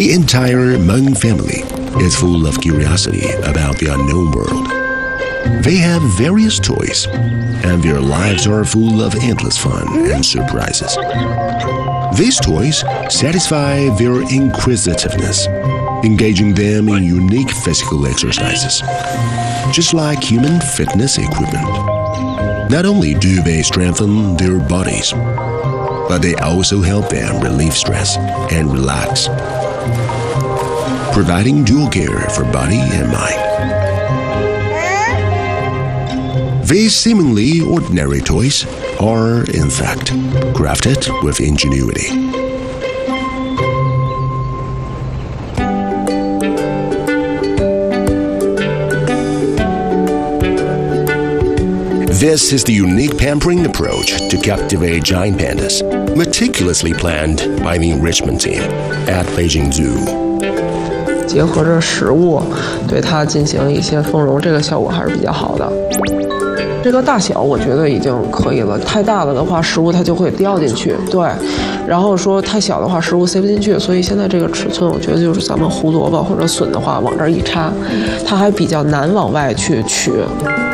The entire Hmong family is full of curiosity about the unknown world. They have various toys, and their lives are full of endless fun and surprises. These toys satisfy their inquisitiveness, engaging them in unique physical exercises, just like human fitness equipment. Not only do they strengthen their bodies, but they also help them relieve stress and relax, providing dual care for body and mind. These seemingly ordinary toys are, in fact, crafted with ingenuity. This is the unique pampering approach to captivate giant pandas, meticulously planned by the enrichment team at Beijing Zoo. 结合着食物对它进行一些丰容，这个效果还是比较好的。这个大小我觉得已经可以了，太大了的话食物它就会掉进去，对。然后说太小的话食物塞不进去，所以现在这个尺寸我觉得就是咱们胡萝卜或者笋的话往这儿一插，它还比较难往外去取。